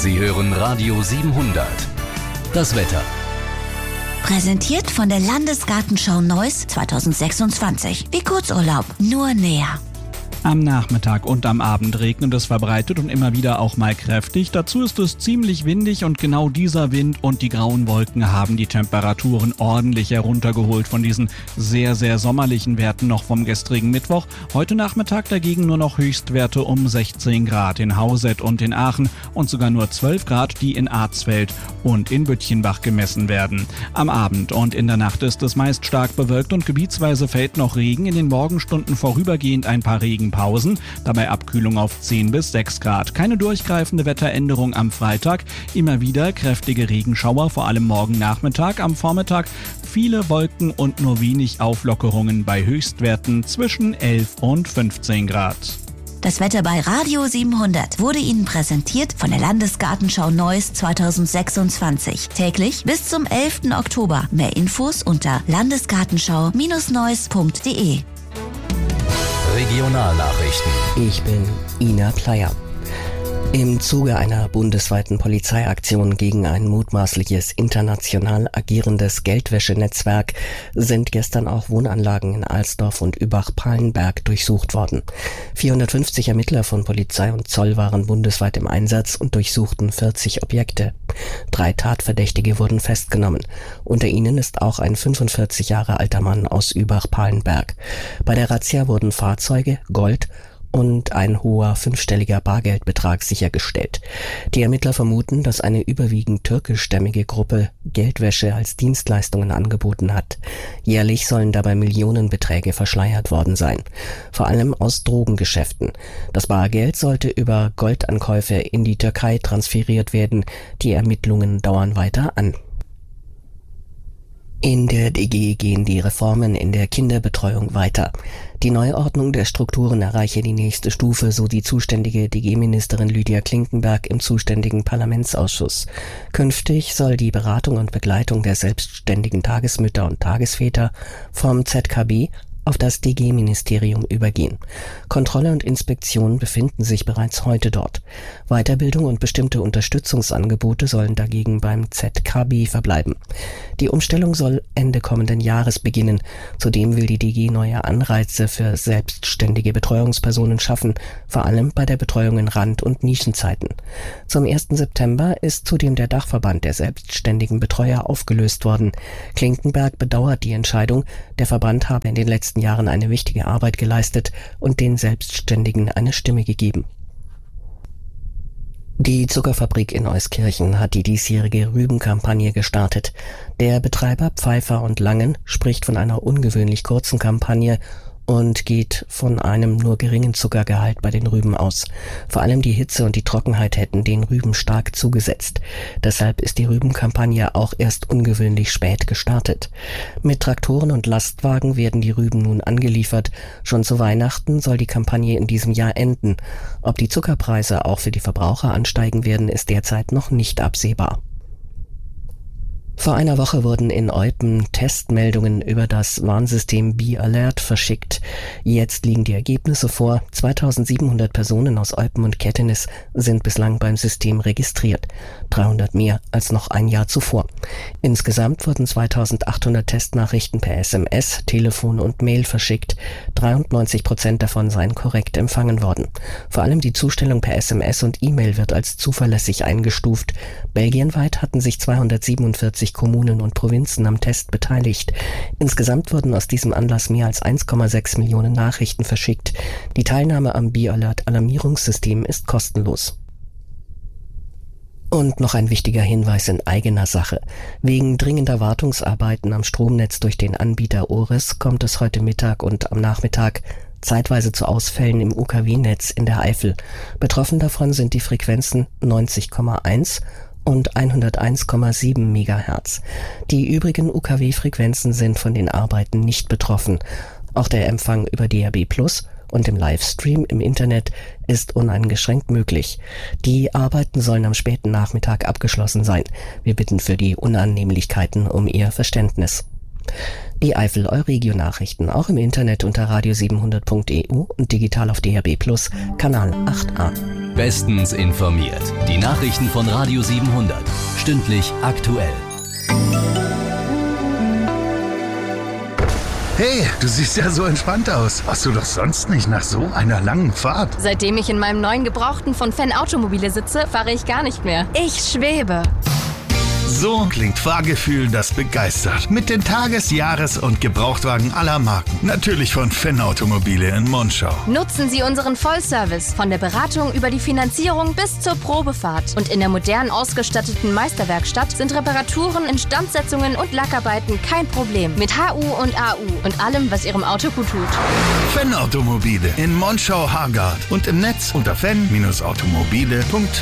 Sie hören Radio 700. Das Wetter. Präsentiert von der Landesgartenschau Neuss 2026. Wie Kurzurlaub, nur näher. Am Nachmittag und am Abend regnet es verbreitet und immer wieder auch mal kräftig. Dazu ist es ziemlich windig und genau dieser Wind und die grauen Wolken haben die Temperaturen ordentlich heruntergeholt von diesen sehr, sehr sommerlichen Werten noch vom gestrigen Mittwoch. Heute Nachmittag dagegen nur noch Höchstwerte um 16 Grad in Hauset und in Aachen und sogar nur 12 Grad, die in Arzfeld und in Büttchenbach gemessen werden. Am Abend und in der Nacht ist es meist stark bewölkt und gebietsweise fällt noch Regen. In den Morgenstunden vorübergehend ein paar Regenpausen, dabei Abkühlung auf 10 bis 6 Grad. Keine durchgreifende Wetteränderung am Freitag, immer wieder kräftige Regenschauer, vor allem morgen Nachmittag. Am Vormittag viele Wolken und nur wenig Auflockerungen bei Höchstwerten zwischen 11 und 15 Grad. Das Wetter bei Radio 700 wurde Ihnen präsentiert von der Landesgartenschau Neuss 2026. Täglich bis zum 11. Oktober. Mehr Infos unter landesgartenschau-neuss.de. Regionalnachrichten. Ich bin Ina Pleyer. Im Zuge einer bundesweiten Polizeiaktion gegen ein mutmaßliches international agierendes Geldwäschenetzwerk sind gestern auch Wohnanlagen in Alsdorf und Übach-Palenberg durchsucht worden. 450 Ermittler von Polizei und Zoll waren bundesweit im Einsatz und durchsuchten 40 Objekte. 3 Tatverdächtige wurden festgenommen. Unter ihnen ist auch ein 45 Jahre alter Mann aus Übach-Palenberg. Bei der Razzia wurden Fahrzeuge, Gold und ein hoher 5-stelliger Bargeldbetrag sichergestellt. Die Ermittler vermuten, dass eine überwiegend türkischstämmige Gruppe Geldwäsche als Dienstleistungen angeboten hat. Jährlich sollen dabei Millionenbeträge verschleiert worden sein, vor allem aus Drogengeschäften. Das Bargeld sollte über Goldankäufe in die Türkei transferiert werden. Die Ermittlungen dauern weiter an. In der DG gehen die Reformen in der Kinderbetreuung weiter. Die Neuordnung der Strukturen erreiche die nächste Stufe, so die zuständige DG-Ministerin Lydia Klinkenberg im zuständigen Parlamentsausschuss. Künftig soll die Beratung und Begleitung der selbstständigen Tagesmütter und Tagesväter vom ZKB auf das DG-Ministerium übergehen. Kontrolle und Inspektion befinden sich bereits heute dort. Weiterbildung und bestimmte Unterstützungsangebote sollen dagegen beim ZKB verbleiben. Die Umstellung soll Ende kommenden Jahres beginnen. Zudem will die DG neue Anreize für selbstständige Betreuungspersonen schaffen, vor allem bei der Betreuung in Rand- und Nischenzeiten. Zum 1. September ist zudem der Dachverband der selbstständigen Betreuer aufgelöst worden. Klinkenberg bedauert die Entscheidung. Der Verband habe in den letzten Jahren eine wichtige Arbeit geleistet und den Selbstständigen eine Stimme gegeben. Die Zuckerfabrik in Euskirchen hat die diesjährige Rübenkampagne gestartet. Der Betreiber Pfeiffer und Langen spricht von einer ungewöhnlich kurzen Kampagne und geht von einem nur geringen Zuckergehalt bei den Rüben aus. Vor allem die Hitze und die Trockenheit hätten den Rüben stark zugesetzt. Deshalb ist die Rübenkampagne auch erst ungewöhnlich spät gestartet. Mit Traktoren und Lastwagen werden die Rüben nun angeliefert. Schon zu Weihnachten soll die Kampagne in diesem Jahr enden. Ob die Zuckerpreise auch für die Verbraucher ansteigen werden, ist derzeit noch nicht absehbar. Vor einer Woche wurden in Eupen Testmeldungen über das Warnsystem BeAlert verschickt. Jetzt liegen die Ergebnisse vor. 2700 Personen aus Eupen und Kettenis sind bislang beim System registriert. 300 mehr als noch ein Jahr zuvor. Insgesamt wurden 2800 Testnachrichten per SMS, Telefon und Mail verschickt. 93% davon seien korrekt empfangen worden. Vor allem die Zustellung per SMS und E-Mail wird als zuverlässig eingestuft. Belgienweit hatten sich 247 Kommunen und Provinzen am Test beteiligt. Insgesamt wurden aus diesem Anlass mehr als 1,6 Millionen Nachrichten verschickt. Die Teilnahme am BeAlert-Alarmierungssystem ist kostenlos. Und noch ein wichtiger Hinweis in eigener Sache. Wegen dringender Wartungsarbeiten am Stromnetz durch den Anbieter Ores kommt es heute Mittag und am Nachmittag zeitweise zu Ausfällen im UKW-Netz in der Eifel. Betroffen davon sind die Frequenzen 90,1 und 101,7 MHz. Die übrigen UKW-Frequenzen sind von den Arbeiten nicht betroffen. Auch der Empfang über DAB+ und im Livestream im Internet ist uneingeschränkt möglich. Die Arbeiten sollen am späten Nachmittag abgeschlossen sein. Wir bitten für die Unannehmlichkeiten um Ihr Verständnis. Die Eifel Euregio Nachrichten auch im Internet unter radio700.eu und digital auf DAB+ Kanal 8a. Bestens informiert. Die Nachrichten von Radio 700. Stündlich aktuell. Hey, du siehst ja so entspannt aus. Warst du doch sonst nicht nach so einer langen Fahrt? Seitdem ich in meinem neuen Gebrauchten von Fenn Automobile sitze, fahre ich gar nicht mehr. Ich schwebe. So klingt Fahrgefühl, das begeistert. Mit den Tages-, Jahres- und Gebrauchtwagen aller Marken. Natürlich von Fenn Automobile in Monschau. Nutzen Sie unseren Vollservice von der Beratung über die Finanzierung bis zur Probefahrt. Und in der modern ausgestatteten Meisterwerkstatt sind Reparaturen, Instandsetzungen und Lackarbeiten kein Problem. Mit HU und AU und allem, was Ihrem Auto gut tut. Fenn Automobile in Monschau-Hargard und im Netz unter fenn-automobile.de.